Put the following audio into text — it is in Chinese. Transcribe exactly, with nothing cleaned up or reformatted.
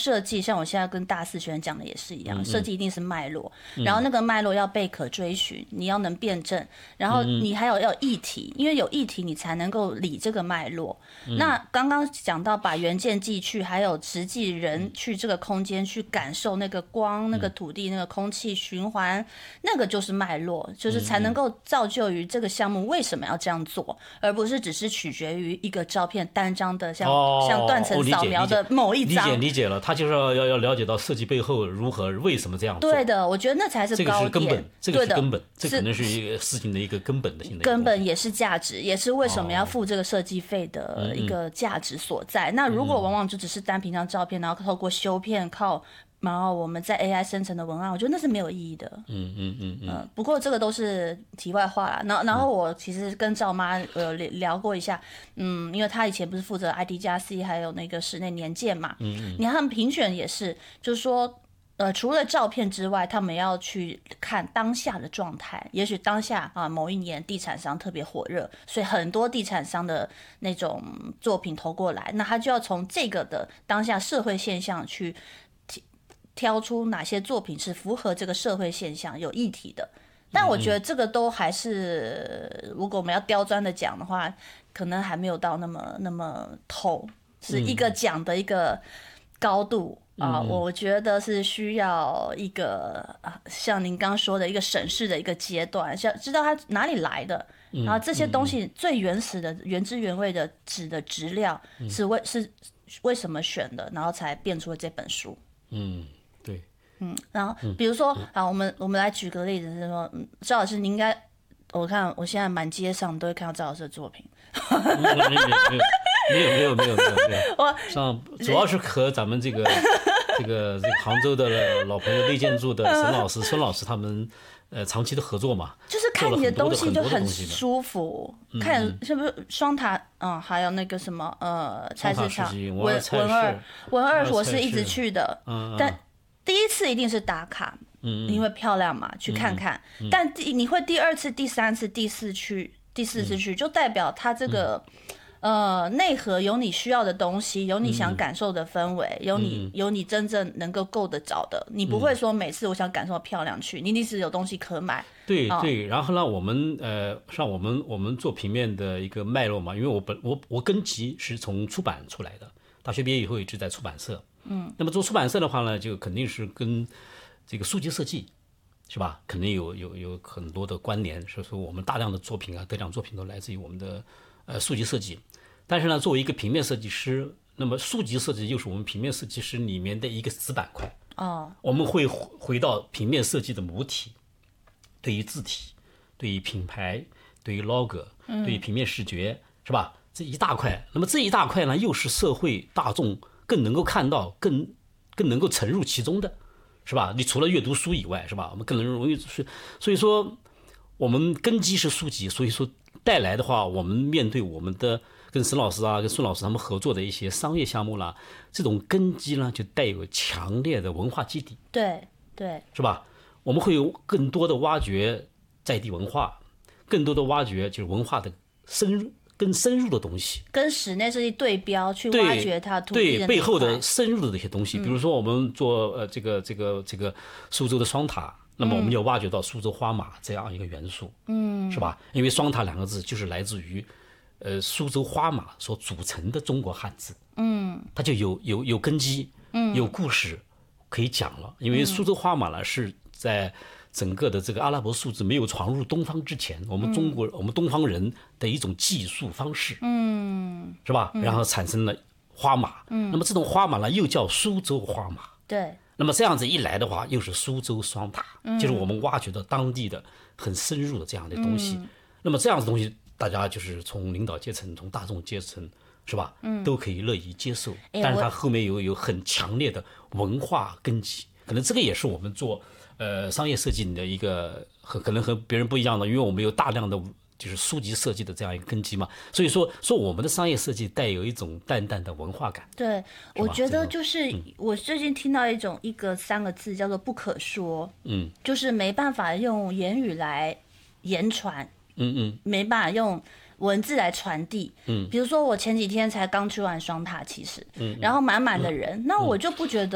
设计，像我现在跟大四学生讲的也是一样，设计一定是脉络，然后那个脉络要被可追寻，你要能辩证，然后你还有要有议题，因为有议题你才能够理这个脉络。那刚刚讲到把元件寄去，还有实际人去这个空间去感受那个光、那个土地、那个空气循环，那个就是脉络，就是才能够造就于这个项目为什么要这样做，而不是只是取决于一个照片单张的像、哦、像断层扫描的某一张。 理解理解了，他就是要要要了解到设计背后如何为什么这样做。 对的，我觉得那才是高点， 这个是根本，这个是根本，这可能是一个事情的一个根本的性的根本，也是价值，也是为什么要付这个设计费的一个价值所在。哦、那如果往往就只是单凭张照片，然后透过修片靠。然后我们在 A I 生成的文案，我觉得那是没有意义的。 嗯嗯嗯嗯、呃。 不过这个都是题外话啦。然后，然后我其实跟赵妈有聊过一下，嗯，因为她以前不是负责 I D 加 C 还有那个室内年鉴嘛，嗯嗯。你看他们评选也是，就是说，呃，除了照片之外，他们要去看当下的状态。也许当下啊，某一年地产商特别火热，所以很多地产商的那种作品投过来，那他就要从这个的当下社会现象去。挑出哪些作品是符合这个社会现象有议题的，但我觉得这个都还是，如果我们要刁钻的讲的话，可能还没有到那么那么透，是一个讲的一个高度啊、嗯呃。我觉得是需要一个啊，像您刚刚说的一个审视的一个阶段，像知道它哪里来的，然后这些东西最原始的、原汁原味的纸的质料是为是为什么选的，然后才变出了这本书。 嗯。 嗯，然后比如说，好，我们我们来举个例子，是说，嗯，赵老师，你应该，我看我现在满街上都会看到赵老师的作品。 没有没有没有没有没有没有没有，我上主要是和咱们这个这个这个杭州的老朋友内建筑的沈老师、孙老师他们呃长期的合作嘛， 就是看你的东西就很舒服，看是不是双塔，嗯，还有那个什么呃菜市场文文二文二，我是一直去的，但。第一次一定是打卡，嗯，因为漂亮嘛，去看看。嗯嗯、但第你会第二次、第三次、第四去、第四次去，嗯、就代表它这个、嗯、呃内核有你需要的东西，有你想感受的氛围，嗯、有你有你真正能够够得着的。你不会说每次我想感受漂亮去，你一直有东西可买。 对对，然后呢，我们呃，像我们我们做平面的一个脉络嘛，因为我本我我根基是从出版出来的，大学毕业以后一直在出版社。嗯，那么做出版社的话呢，就肯定是跟这个书籍设计，是吧？肯定有有有很多的关联，所以说我们大量的作品啊，得奖作品都来自于我们的呃书籍设计。但是呢，作为一个平面设计师，那么书籍设计又是我们平面设计师里面的一个子板块。哦，我们会回到平面设计的母体，对于字体，对于品牌，对于 logo， 对于平面视觉，是吧？这一大块。那么这一大块呢，又是社会大众更能够看到、更更能够沉入其中的，是吧？你除了阅读书以外，是吧？我们更能容易是，所以说我们根基是书籍，所以说带来的话，我们面对我们的跟沈老师啊、跟孙老师他们合作的一些商业项目啦，这种根基呢，就带有强烈的文化基底， 对对， 是吧？我们会有更多的挖掘在地文化，更多的挖掘就是文化的深入。更深入的东西， 跟室内设计对标，去挖掘它土地的对背后的深入的这些东西。嗯、比如说，我们做呃这个这个这个苏州的双塔，那么我们要挖掘到苏州花马这样一个元素，嗯，是吧？因为双塔两个字就是来自于呃苏州花马所组成的中国汉字，嗯，它就有有有根基，嗯，有故事可以讲了。因为苏州花马呢是在整个的这个阿拉伯数字没有传入东方之前，我们中国、嗯、我们东方人的一种计数方式，嗯，是吧？嗯、然后产生了花马，嗯，那么这种花马呢，又叫苏州花马， 对。 那么这样子一来的话，又是苏州双塔，嗯、就是我们挖掘到当地的很深入的这样的东西。嗯、那么这样子东西，大家就是从领导阶层、从大众阶层，是吧？嗯，都可以乐意接受。但是它后面有有很强烈的文化根基，可能这个也是我们做。呃，商业设计的一个和可能和别人不一样的，因为我们有大量的就是书籍设计的这样一个根基嘛，所以说说我们的商业设计带有一种淡淡的文化感。 对，我觉得就是我最近听到一种一个三个字叫做不可说，嗯，就是没办法用言语来言传，嗯嗯，没办法用文字来传递，嗯，比如说我前几天才刚去完双塔，其实，嗯，然后满满的人，嗯、那我就不觉得。